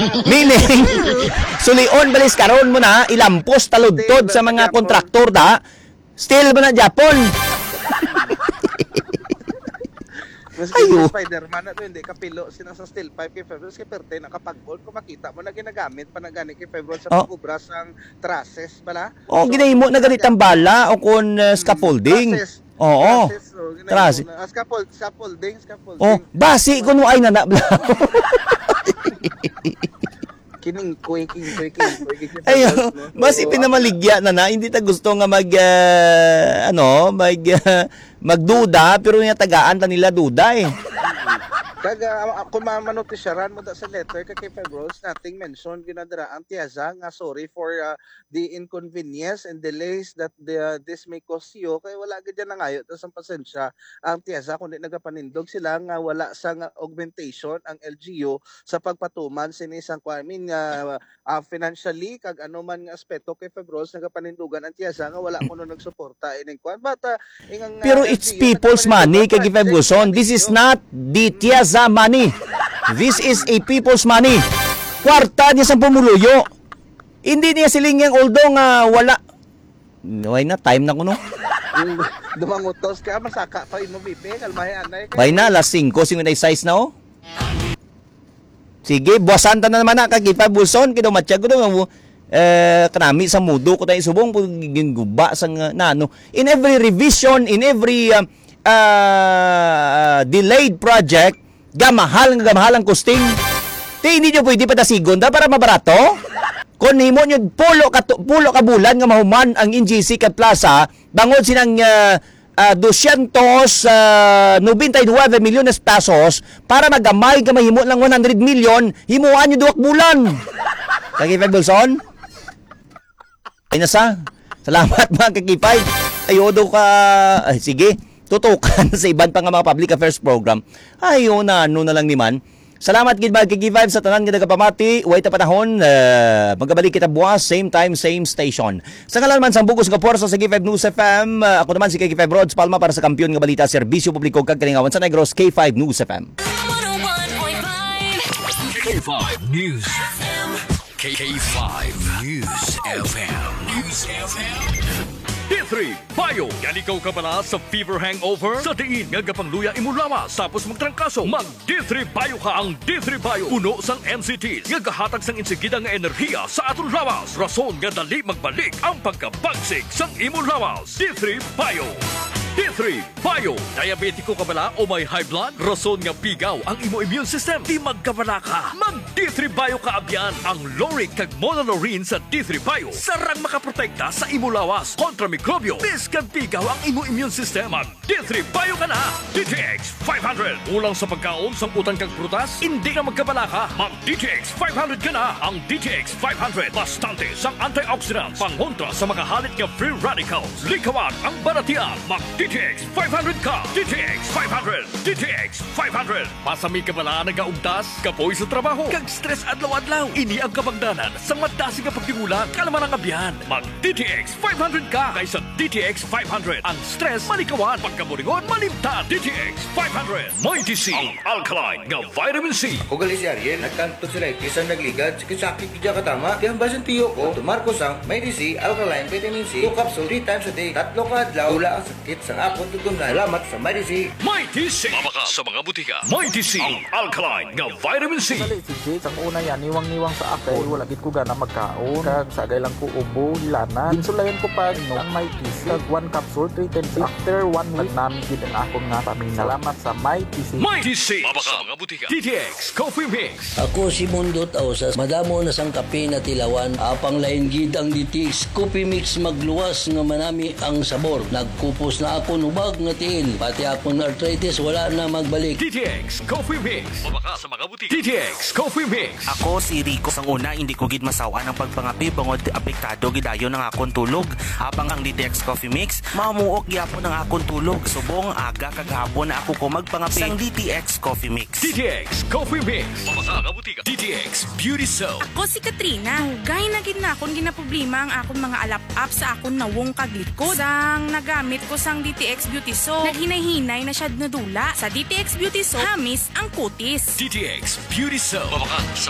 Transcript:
Meaning, sulion balis karon mo na, ilampos taludtod sa mga kontraktor da, still ba na Japon? Ayo. Spider-Man na to, hindi kapilo sina sa steel pipe kay February kay Perte nakapag-bolt kung makita mo na ginagamit pa na gani kay February sa pagubras ang trusses bala. Oh, ginahimo na ganitang bala o kun scaffolding. Oo. Trusses. Scaffolding. Oh, basi kuno ay nana. Kining quaking. Ayo, basi pinamaligya na hindi ta gusto nga magduda pero yung tagaan ta nila duda eh. Kaga kung manotisyaran mo da sa letter kay Febros, nothing mentioned ginadara ang tiyaza nga sorry for the inconvenience and delays that this may cause you kay wala gid na ngayo ta sa pasensya ang tiyaza kundi nagapanindog sila nga wala sang augmentation ang LGU sa pagpatuman sini sang financially kag ano man nga aspeto kay Febros nagapanindugan ang tiyaza nga wala kuno nagsuporta ining kwan bata ingang pero it's people's money kay Febroson. This is not the tiyaza money. This is a people's money. Kwarta niya sa pumuluyo. Hindi niya silingyang although nga wala. Why na? Time na ko no? Dumangutos ka, masaka pa mo bibi. Kalmahe anay. Why na? Last 5. Sino na size na oh? Sige, buwasan ta na naman na kagipa bulson. Kino matsyag ko doon. Kanami sa mudo ko tayo subong. Guba sa nano. In every revision, in every delayed project, gamahal ang costing. Hindi nyo pwede patasigon da para mabarato. Kung himo nyo pulo ka bulan nga mahuman ang NGC kat Plaza, bangod sinang 299 milyones pesos para magamay ka mahimo lang 100 million, himuan nyo 2 bulan. Kagipay Bolson? Ay nasa. Salamat mga kagipay. Ayodo ka. Sige. Tutukan sa iban pa nga mga public affairs program. Ayo na ano na lang ni man. Salamat gid mga Kiki5 sa tanan nga nagapamati. Way ta panahon magabalik kita buwas same time same station. Sa ngalan man sang bugos nga porso sa K5 News FM. Ako naman si K5 Rods Palma para sa kampiyon nga balita serbisyo publiko kag kalingawan sa Negros K5 News FM. K5 News FM. K5 News FM. News FM. D3 Bio. Yan ikaw ka pala sa fever hangover? Sa diin nga gapangluya imo lawas tapos magtrangkaso. Mag D3 Bio ka ang D3 Bio. Puno sang NCTs nga gahatag sang insigida nga enerhiya sa aton lawas. Rason nga dali magbalik ang pagkabagsik sang imo lawas. D3 Bio. D3 Bio. Diabetiko ka bala o may high blood? Rason nga pigaw ang imo immune system. Di magkabala ka. Mag D3 Bio ka abyan. Ang Loric kag Monolaurin sa D3 Bio. Sarang makaprotekta sa imo lawas kontra mikrobyo. Biskan pigaw ang imo immune system. Mag D3 Bio ka na. DTX 500. Ulang sa pagkaon sang utang kag prutas? Hindi ka magkabala ka. Mag DTX 500 ka na. Ang DTX 500. Bastante sang antioxidants. Pangontra sa mga halit nga free radicals. Likawan ang baratian. Mag DTX 500 ka! DTX 500! DTX 500! Masami ka bala nagaugtas, kapoy sa trabaho, kag stress adlaw-adlaw. Ini ang kabagdanan sa madasi nga pagtingulang kalaman ang abyan. Mag DTX 500 ka kaysa DTX 500. Ang stress malikawan, pagkaburingon malimtan. DTX 500. Mighty C, ang alkaline nga vitamin C. Ugali si Ariel, nagkanto sila isang nagligad, sakit kidya katama. Kaya basan tiyo ko, tumarko sang Mighty C, alkaline vitamin C, 2 capsule 3 times a day. 3 ka adlaw, wala ang sakit sa ako tugong na salamat sa Mighty C. Mighty C. Mabaka sa mga butika. Mighty C. Ang alkaline nga vitamin C. Sali si Jade, ang una yan, niwang-niwang sa akin. Wala gid ko gana magkaon. Kag sagay lang ko ubo, hilana. Insulayan ko pa ang Mighty C. Kag 1 capsule, 3 times. After 1 week, namin gid ang akong nga pamilya. Salamat sa Mighty C. Mighty C. Mabaka sa mga butika. DTX Coffee Mix. Ako si Mundo Tausas. Madamo na sang kape na tilawan. Apang lain gid ang DTX Coffee Mix magluwas nga manami ang sabor. Nagkupos na ako nubag nga tiil. Pati akong arthritis wala na magbalik. DTX Coffee Mix. Mabaka sa mga butika. DTX Coffee Mix. Ako si Rico. Sang una, hindi ko gid masawa ng pagpangapi bangod apektado gidayo ng akong tulog. Habang ang DTX Coffee Mix, mamuok gyapon ng akong tulog. Subong aga kaghapon na ako ko magpangapi sang DTX Coffee Mix. DTX Coffee Mix. Mabaka sa mga butika. DTX Beauty Soap. Ako si Katrina. Hugay na gid na akong ginaproblema ang akong mga alap-up sa akong nawong kaglikod. Sang nagamit ko sang DTX Beauty Soap, naghinay-hinay na siya nadula. Sa DTX Beauty Soap, hamis ang kutis. DTX Beauty Soap. Mabaka sa